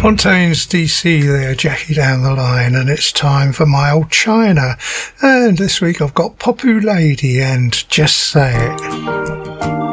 Fontaines DC there, Jackie down the line, and it's time for my old China. And this week I've got Popu Lady and Just Say It.